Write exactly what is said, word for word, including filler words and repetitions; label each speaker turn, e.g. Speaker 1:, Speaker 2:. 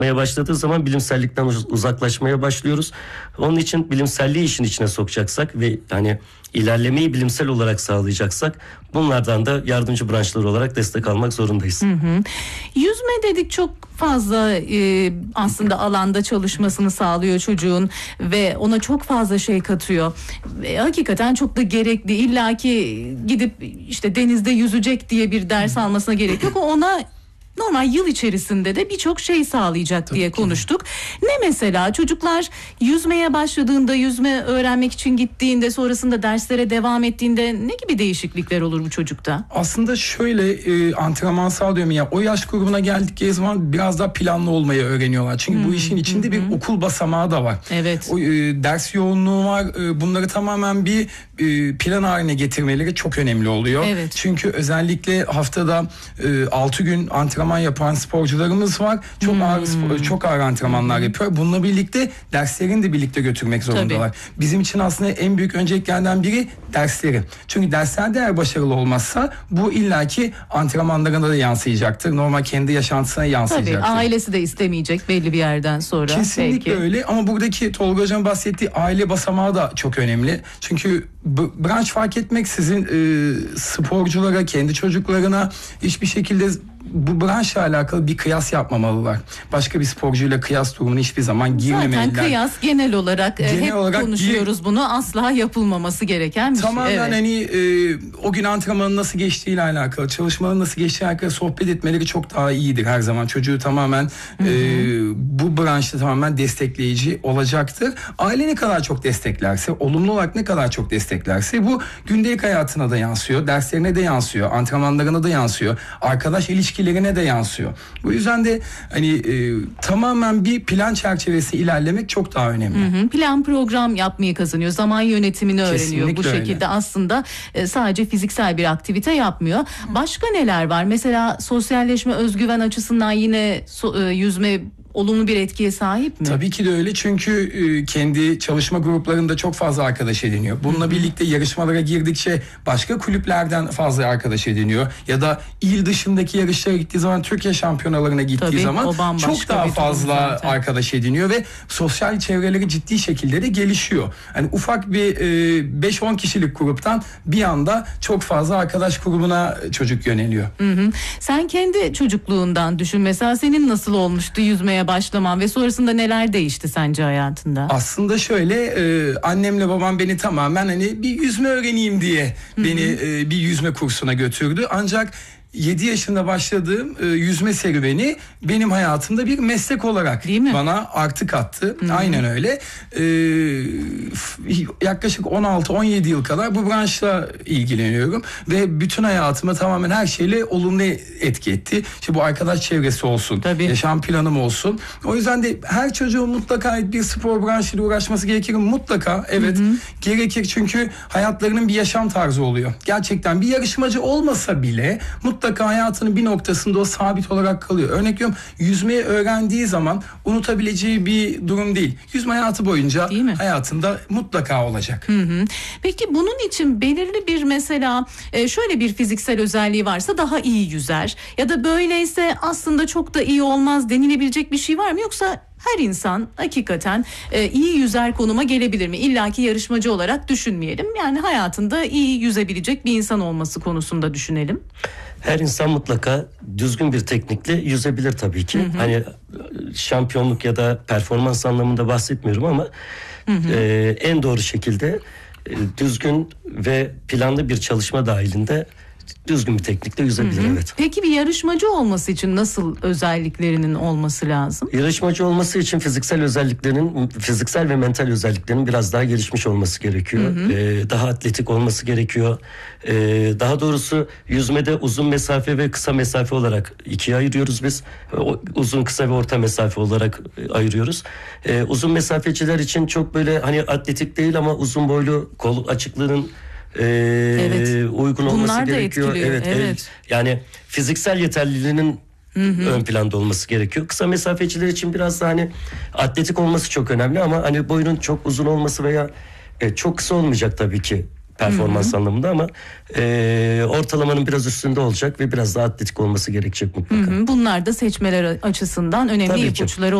Speaker 1: başladığı zaman bilimsellikten uzaklaşmaya başlıyoruz. Onun için bilimselliği işin içine sokacaksak ve hani ilerlemeyi bilimsel olarak sağlayacaksak bunlardan da yardımcı branşlar olarak destek almak zorundayız.
Speaker 2: Hı hı. Yüzme dedik, çok fazla e, aslında alanda çalışmasını sağlıyor çocuğun ve ona çok fazla şey katıyor. E, hakikaten çok da gerekli. İlla ki gidip işte denizde yüzecek diye bir ders almasına gerek yok. Ona normal yıl içerisinde de birçok şey sağlayacak Tabii diye konuştuk. Ne mesela çocuklar yüzmeye başladığında, yüzme öğrenmek için gittiğinde, sonrasında derslere devam ettiğinde ne gibi değişiklikler olur bu çocukta?
Speaker 3: Aslında şöyle e, antrenman sağlıyorum ya, o yaş grubuna geldikleri zaman biraz daha planlı olmayı öğreniyorlar. Çünkü hmm. bu işin içinde hmm. bir okul basamağı da var.
Speaker 2: Evet.
Speaker 3: O, e, ders yoğunluğu var. E, bunları tamamen bir e, plan haline getirmeleri çok önemli oluyor.
Speaker 2: Evet.
Speaker 3: Çünkü özellikle haftada e, altı gün antrenman yapan sporcularımız var. Çok hmm. ağır spor, çok ağır antrenmanlar hmm. yapıyor. Bununla birlikte derslerini de birlikte götürmek zorundalar. Tabii. Bizim için aslında en büyük önceliklerden biri dersleri. Çünkü derslerde eğer başarılı olmazsa bu illaki antrenmanlarına da yansıyacaktır. Normal kendi yaşantısına yansıyacaktır.
Speaker 2: Tabii, ailesi de istemeyecek belli bir yerden sonra.
Speaker 3: Kesinlikle belki. Öyle, ama buradaki Tolga Hocam bahsettiği aile basamağı da çok önemli. Çünkü b- branş fark etmeksizin e, sporculara, kendi çocuklarına hiçbir şekilde bu branşla alakalı bir kıyas yapmamalılar. Başka bir sporcuyla kıyas durumuna hiçbir zaman girmemeliler.
Speaker 2: Zaten kıyas genel olarak genel hep olarak konuşuyoruz bir, bunu. Asla yapılmaması gereken bir
Speaker 3: tamamen
Speaker 2: şey. Evet.
Speaker 3: Hani e, o gün antrenmanın nasıl geçtiğiyle alakalı, çalışmanın nasıl geçtiğiyle alakalı sohbet etmeleri çok daha iyidir her zaman. Çocuğu tamamen e, bu branşta tamamen destekleyici olacaktır. Aile ne kadar çok desteklerse, olumlu olarak ne kadar çok desteklerse bu gündelik hayatına da yansıyor, derslerine de yansıyor, antrenmanlarına da yansıyor, arkadaş ilişkilerine de yansıyor. Bu yüzden de hani e, tamamen bir plan çerçevesi ilerlemek çok daha önemli.
Speaker 2: Hı hı. Plan program yapmayı kazanıyor. Zaman yönetimini
Speaker 3: Kesinlikle
Speaker 2: öğreniyor. Bu şekilde
Speaker 3: öyle.
Speaker 2: Aslında e, sadece fiziksel bir aktivite yapmıyor. Başka neler var? Mesela sosyalleşme, özgüven açısından yine so, e, yüzme olumlu bir etkiye sahip mi?
Speaker 3: Tabii ki de öyle, çünkü e, kendi çalışma gruplarında çok fazla arkadaş ediniyor. Bununla Hı-hı. birlikte yarışmalara girdikçe başka kulüplerden fazla arkadaş ediniyor. Ya da il dışındaki yarışlara gittiği zaman, Türkiye şampiyonalarına gittiği
Speaker 2: Tabii,
Speaker 3: zaman çok daha fazla arkadaş ediniyor ve sosyal çevreleri ciddi şekilde de gelişiyor. Yani ufak bir e, beş on kişilik gruptan bir anda çok fazla arkadaş grubuna çocuk yöneliyor.
Speaker 2: Hı-hı. Sen kendi çocukluğundan düşün. Mesela senin nasıl olmuştu yüzmeye başlamam ve sonrasında neler değişti sence hayatında?
Speaker 3: Aslında şöyle, e, annemle babam beni tamamen hani bir yüzme öğreneyim diye Hı-hı. beni e, bir yüzme kursuna götürdü. Ancak yedi yaşında başladığım e, yüzme serüveni benim hayatımda bir meslek olarak bana artı kattı. Hı-hı. Aynen öyle. E, yaklaşık on altı on yedi yıl kadar bu branşla ilgileniyorum ve bütün hayatıma tamamen her şeyle olumlu etki etti. İşte bu arkadaş çevresi olsun, Tabii. yaşam planım olsun. O yüzden de her çocuğun mutlaka bir spor branşıyla uğraşması gerekir. Mutlaka evet Hı-hı. gerekir, çünkü hayatlarının bir yaşam tarzı oluyor. Gerçekten bir yarışmacı olmasa bile mutlaka mutlaka hayatının bir noktasında o sabit olarak kalıyor. Örnek veriyorum, yüzmeyi öğrendiği zaman unutabileceği bir durum değil. Yüzme hayatı boyunca hayatında mutlaka olacak.
Speaker 2: Hı hı. Peki bunun için belirli bir, mesela şöyle bir fiziksel özelliği varsa daha iyi yüzer ya da böyleyse aslında çok da iyi olmaz denilebilecek bir şey var mı, yoksa her insan hakikaten e, iyi yüzer konuma gelebilir mi? İlla ki yarışmacı olarak düşünmeyelim. Yani hayatında iyi yüzebilecek bir insan olması konusunda düşünelim.
Speaker 1: Her insan mutlaka düzgün bir teknikle yüzebilir tabii ki. Hı hı. Hani şampiyonluk ya da performans anlamında bahsetmiyorum ama hı hı. E, en doğru şekilde e, düzgün ve planlı bir çalışma dahilinde düzgün bir teknikle yüzebilir. Hı hı. Evet.
Speaker 2: Peki bir yarışmacı olması için nasıl özelliklerinin olması lazım?
Speaker 1: Yarışmacı olması için fiziksel özelliklerinin, fiziksel ve mental özelliklerinin biraz daha gelişmiş olması gerekiyor. Hı hı. Ee, daha atletik olması gerekiyor. Ee, daha doğrusu yüzmede uzun mesafe ve kısa mesafe olarak ikiye ayırıyoruz biz. O, uzun, kısa ve orta mesafe olarak ayırıyoruz. Ee, uzun mesafeciler için çok böyle hani atletik değil ama uzun boylu, kol açıklığının Ee, evet. uygun olması
Speaker 2: Bunlar
Speaker 1: gerekiyor. Evet,
Speaker 2: evet.
Speaker 1: evet. Yani fiziksel yeterliliğinin hı hı. ön planda olması gerekiyor. Kısa mesafeciler için biraz da hani atletik olması çok önemli ama hani boyunun çok uzun olması veya e, çok kısa olmayacak tabii ki performans anlamında ama e, ortalamanın biraz üstünde olacak ve biraz daha atletik olması gerekecek mutlaka.
Speaker 2: Hı hı. Bunlar da seçmeler açısından önemli
Speaker 1: Tabii ki.
Speaker 2: ipuçları